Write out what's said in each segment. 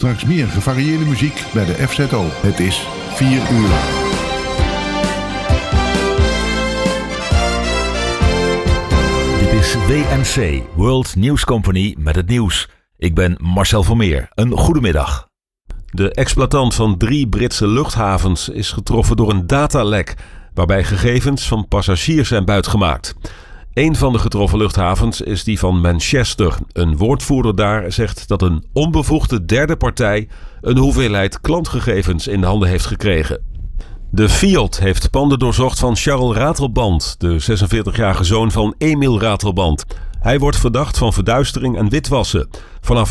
Straks meer gevarieerde muziek bij de FZO. Het is 4 uur. Dit is WNC, World News Company, met het nieuws. Ik ben Marcel Vermeer. Een goedemiddag. De exploitant van 3 Britse luchthavens is getroffen door een datalek, waarbij gegevens van passagiers zijn buitgemaakt. Een van de getroffen luchthavens is die van Manchester. Een woordvoerder daar zegt dat een onbevoegde derde partij een hoeveelheid klantgegevens in handen heeft gekregen. De Fiat heeft panden doorzocht van Charles Ratelband, de 46-jarige zoon van Emiel Ratelband. Hij wordt verdacht van verduistering en witwassen. Vanaf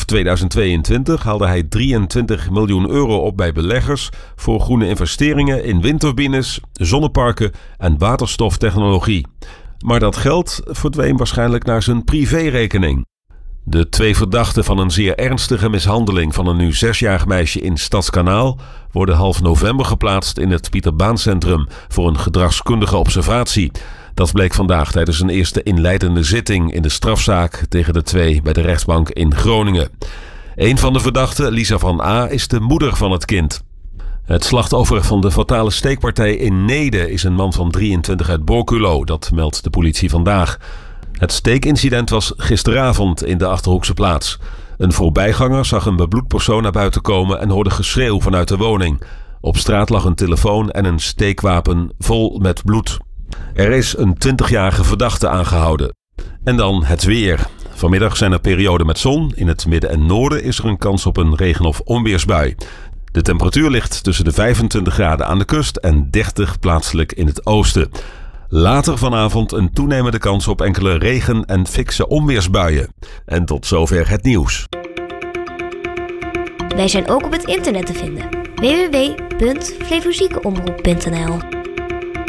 2022 haalde hij 23 miljoen euro op bij beleggers voor groene investeringen in windturbines, zonneparken en waterstoftechnologie. Maar dat geld verdween waarschijnlijk naar zijn privérekening. De 2 verdachten van een zeer ernstige mishandeling van een nu 6-jarig meisje in Stadskanaal worden half november geplaatst in het Pieterbaancentrum voor een gedragskundige observatie. Dat bleek vandaag tijdens een eerste inleidende zitting in de strafzaak tegen de 2 bij de rechtbank in Groningen. Een van de verdachten, Lisa van A, is de moeder van het kind. Het slachtoffer van de fatale steekpartij in Neede is een man van 23 uit Borculo, dat meldt de politie vandaag. Het steekincident was gisteravond in de Achterhoekse plaats. Een voorbijganger zag een bebloed persoon naar buiten komen en hoorde geschreeuw vanuit de woning. Op straat lag een telefoon en een steekwapen vol met bloed. Er is een 20-jarige verdachte aangehouden. En dan het weer. Vanmiddag zijn er perioden met zon. In het midden en noorden is er een kans op een regen- of onweersbui. De temperatuur ligt tussen de 25 graden aan de kust en 30 plaatselijk in het oosten. Later vanavond een toenemende kans op enkele regen- en fikse onweersbuien. En tot zover het nieuws. Wij zijn ook op het internet te vinden. www.flevoziekenomroep.nl